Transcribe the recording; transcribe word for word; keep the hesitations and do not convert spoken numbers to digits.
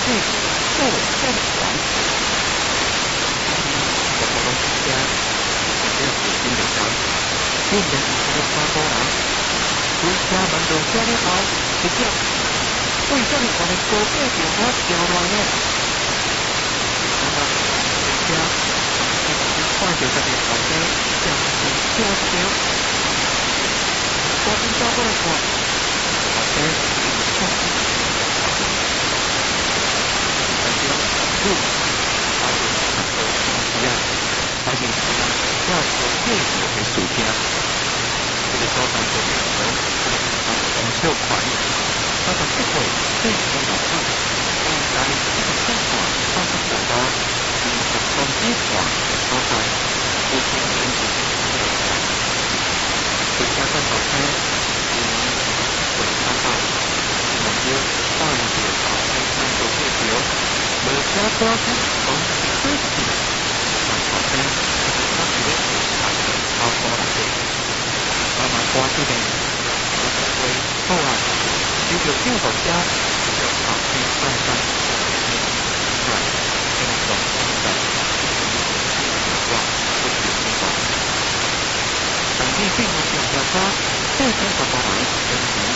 对，这我这里管。我不能出家，我这是新的家，新的是这个花多来，出家门都家里好，直接，为这里我们做这点我交来呢。那么，出家，换着这边好的，这样子交流，我们交过来说，好的，好的。路，他是很多一样，他是要求内部的属性，这个招商就比如说，啊，红袖款，那么不会内部的脑部，应该这个政府它是做到一个中间化的所在，不仅仅是这个，国家的首先，嗯，会看到，我们就换一个好的看做目标。我家多是从自己那好像就是他觉得他的超过了对，慢慢过去的，我才会后来就有这个家就好去上上对，这种的哇，不止这种，本地并不想要说这些什么来跟你。